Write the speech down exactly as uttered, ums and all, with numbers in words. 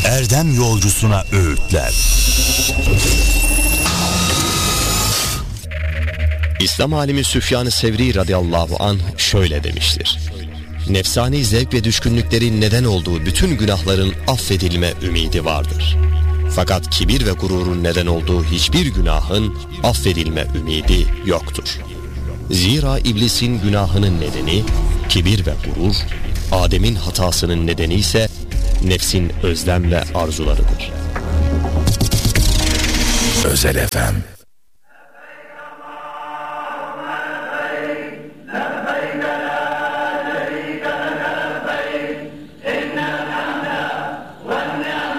erdem yolcusuna öğütler. İslam alimi Süfyan-ı Sevri radıyallahu anh şöyle demiştir: nefsani zevk ve düşkünlüklerin neden olduğu bütün günahların affedilme ümidi vardır. Fakat kibir ve gururun neden olduğu hiçbir günahın affedilme ümidi yoktur. Zira iblisin günahının nedeni kibir ve gurur, Adem'in hatasının nedeni ise nefsin özlem ve arzularıdır. Özel Efem